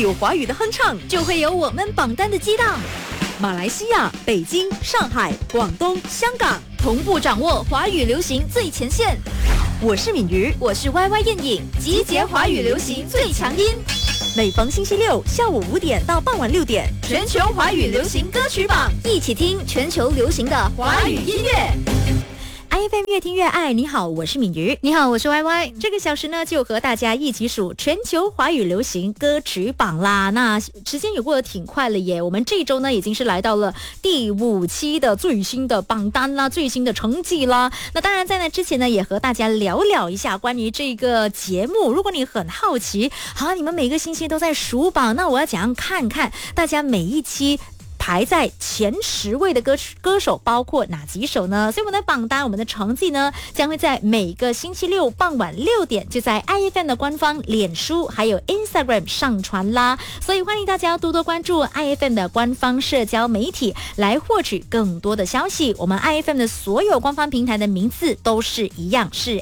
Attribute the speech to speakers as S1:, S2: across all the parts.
S1: 有华语的哼唱，
S2: 就会有我们榜单的激荡。
S1: 马来西亚、北京、上海、广东、香港
S2: 同步掌握华语流行最前线。
S1: 我是敏瑜，
S2: 我是 YY 燕颖，集结华语流行最强音。
S1: 每逢星期六下午5点到傍晚6点，
S2: 全球华语流行歌曲榜，一起听全球流行的华语音乐。
S1: IFM 越听越爱。你好，我是敏瑜。
S2: 你好，我是 YY。
S1: 这个小时呢，就和大家一起数全球华语流行歌曲榜啦。那时间也过得挺快了耶，我们这周呢已经是来到了第5期的最新的榜单啦，最新的成绩啦。那当然在那之前呢，也和大家聊聊一下关于这个节目。如果你很好奇，你们每个星期都在数榜，那我要怎样看看大家每一期排在前10位的歌手包括哪几首呢？所以我们的榜单，我们的成绩呢，将会在每个星期六傍晚6点就在 IFM 的官方脸书还有 Instagram 上传啦。所以欢迎大家多多关注 IFM 的官方社交媒体，来获取更多的消息。我们 IFM 的所有官方平台的名字都是一样，是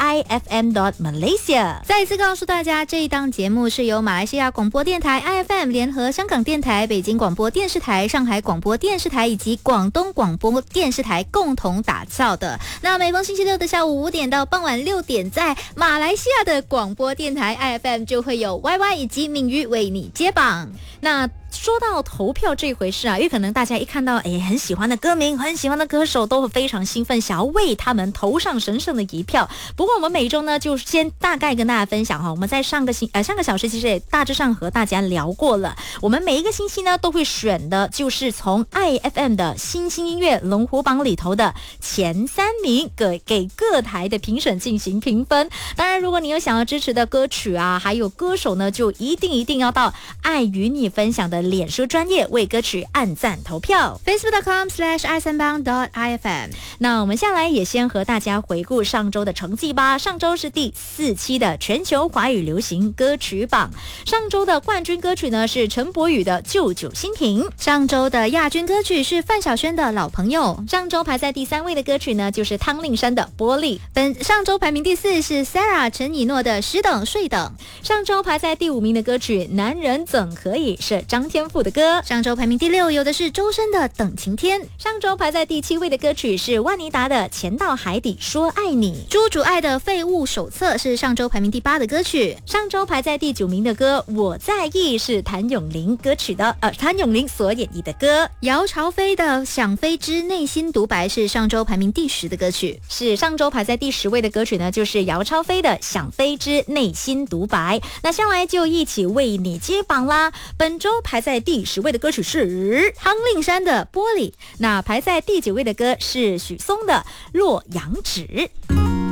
S1: AIFM.Malaysia。
S2: 再一次告诉大家，这一档节目是由马来西亚广播电台 IFM 联合香港电台、北京广播电视台、上海广播电视台以及广东广播电视台共同打造的。那每逢星期六的下午5点到傍晚6点，在马来西亚的广播电台 IFM 就会有 YY 以及敏瑜为你接榜。
S1: 那说到投票这回事啊，因为可能大家一看到很喜欢的歌名、很喜欢的歌手，都会非常兴奋，想要为他们投上神圣的一票。不过我们每周呢，就先大概跟大家分享我们在上个小时其实也大致上和大家聊过了。我们每一个星期呢，都会选的就是从 IFM 的新兴音乐龙虎榜里头的前3名给各台的评审进行评分。当然，如果你有想要支持的歌曲啊，还有歌手呢，就一定要到爱与你分享的脸书专页为歌曲按赞投票
S2: facebook.com/isanbang.ifm。
S1: 那我们下来也先和大家回顾上周的成绩吧。上周是第4期的全球华语流行歌曲榜，上周的冠军歌曲呢是陈柏宇的旧酒新瓶，
S2: 上周的亚军歌曲是范晓萱的老朋友，
S1: 上周排在第3位的歌曲呢就是汤令山的玻璃，
S2: 上周排名第4是 Sarah 陈以诺的十等睡等，
S1: 上周排在第5名的歌曲男人怎可以是张天赋的歌，
S2: 上周排名第6有的是周深的等晴天，
S1: 上周排在第7位的歌曲是万妮达的潜到海底说爱你，
S2: 朱主爱的废物手册是上周排名第8的歌曲，
S1: 上周排在第9名的歌我在意是谭咏麟所演绎的歌，
S2: 姚朝飞的想飞之内心独白是上周排名第10的歌曲，
S1: 是上周排在第10位的歌曲呢就是姚超飞的想飞之内心独白。那下来就一起为你接榜啦。本周排在第10位的歌曲是
S2: 汤令山的玻璃，
S1: 那排在第9位的歌是许嵩的洛阳纸。